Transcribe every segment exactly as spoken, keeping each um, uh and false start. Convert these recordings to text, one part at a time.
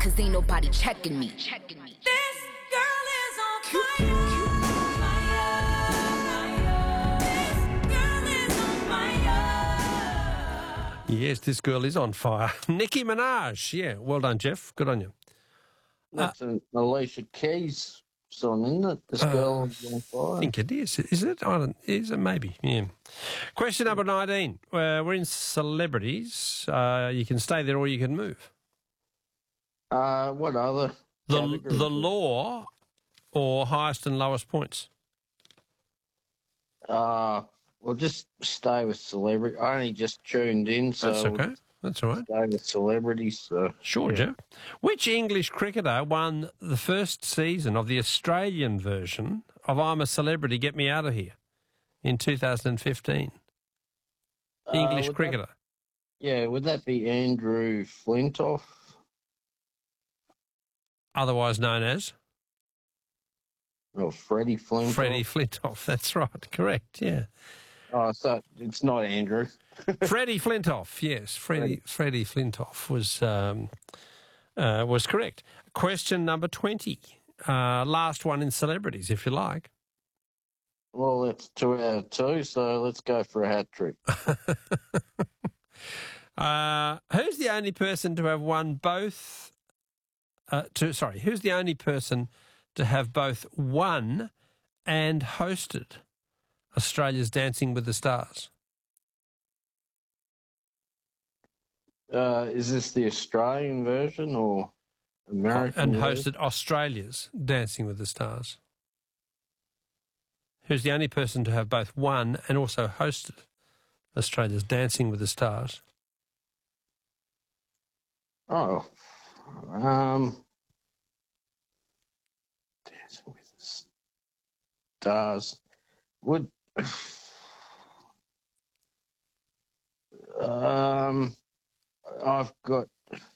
cause ain't nobody checking me. This girl is on fire. Yes, this girl is on fire. Nicki Minaj. Yeah, well done, Jeff. Good on you. That's uh, an Alicia Keys song, isn't it? This girl uh, is on fire. I think it is. Is it? I don't, is it? Maybe. Yeah. Question number nineteen. Uh, we're in celebrities. Uh, you can stay there or you can move. Uh, what other? The, categories? the law or highest and lowest points? Uh, well, just stay with celebrity. I only just tuned in, so That's okay. That's all right. stay with celebrities. So, Sure, yeah. Jeff. Which English cricketer won the first season of the Australian version of I'm a Celebrity, Get Me Out of Here in two thousand fifteen? Uh, English would cricketer. That, yeah, would that be Andrew Flintoff? Otherwise known as? Or Freddie Flintoff? Freddie Flintoff. That's right. Correct, yeah. Oh, so it's not Andrew. Freddie Flintoff, yes. Freddie, Freddie Flintoff was, um, uh, was correct. Question number twenty. Uh, last one in celebrities, if you like. Well, it's two out of two, so let's go for a hat trick. uh, who's the only person to have won both... Uh, to, sorry, who's the only person to have both won and hosted Australia's Dancing with the Stars? Uh, is this the Australian version or American And version? hosted Australia's Dancing with the Stars. Who's the only person to have both won and also hosted Australia's Dancing with the Stars? Oh, um, Dancing with the Stars. Would, um, I've got,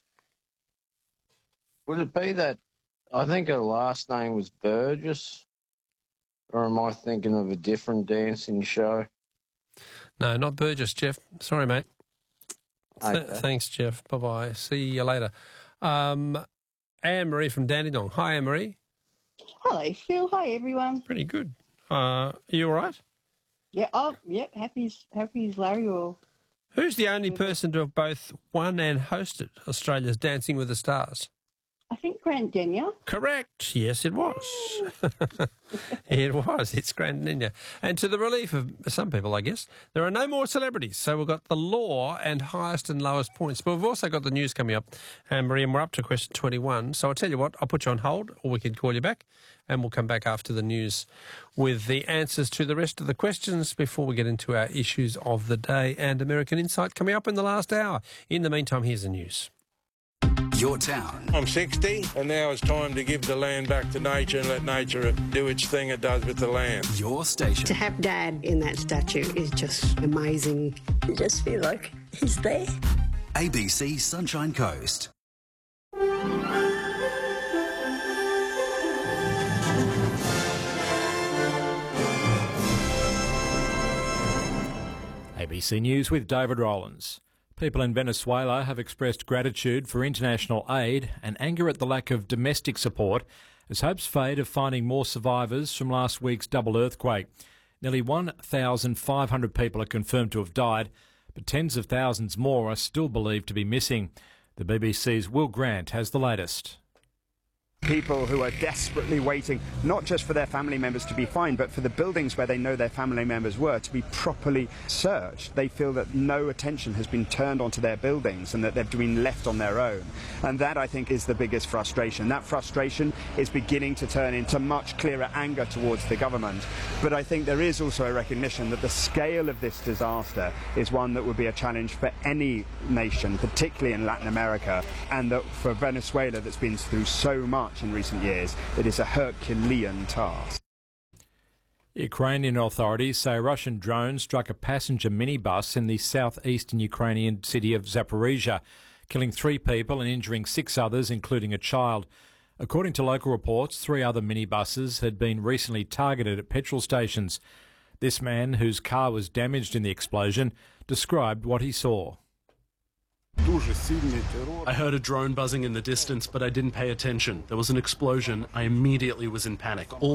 would it be that, I think her last name was Burgess, or am I thinking of a different dancing show? No, not Burgess, Jeff. Sorry, mate. Th- Okay. thanks, Jeff. Bye-bye. See you later. Um, Anne-Marie from Dandenong. Hi, Anne-Marie. Hello, Phil. Hi, everyone. Pretty good. Uh, are you all right? Yeah, oh, yeah, happy as, happy as Larry or... Who's the only person to have both won and hosted Australia's Dancing with the Stars? I think Grant Denyer. Correct. Yes, it was. It was. It's Grand Ninja. And to the relief of some people, I guess, there are no more celebrities. So we've got the law and highest and lowest points. But we've also got the news coming up. And, Marie, we're up to question twenty-one. So I'll tell you what, I'll put you on hold or we can call you back and we'll come back after the news with the answers to the rest of the questions before we get into our issues of the day and American Insight coming up in the last hour. In the meantime, here's the news. Your town. I'm sixty, and now it's time to give the land back to nature and let nature do its thing it does with the land. Your station. To have Dad in that statue is just amazing. You just feel like he's there. A B C Sunshine Coast. A B C News with David Rowlands. People in Venezuela have expressed gratitude for international aid and anger at the lack of domestic support as hopes fade of finding more survivors from last week's double earthquake. Nearly one thousand five hundred people are confirmed to have died, but tens of thousands more are still believed to be missing. The B B C's Will Grant has the latest. People who are desperately waiting, not just for their family members to be found, but for the buildings where they know their family members were to be properly searched. They feel that no attention has been turned onto their buildings and that they've been left on their own. And that, I think, is the biggest frustration. That frustration is beginning to turn into much clearer anger towards the government. But I think there is also a recognition that the scale of this disaster is one that would be a challenge for any nation, particularly in Latin America, and that for Venezuela, that's been through so much in recent years, it is a Herculean task. Ukrainian authorities say a Russian drone struck a passenger minibus in the southeastern Ukrainian city of Zaporizhia, killing three people and injuring six others, including a child. According to local reports, three other minibuses had been recently targeted at petrol stations. This man, whose car was damaged in the explosion, described what he saw. I heard a drone buzzing in the distance, but I didn't pay attention. There was an explosion. I immediately was in panic. All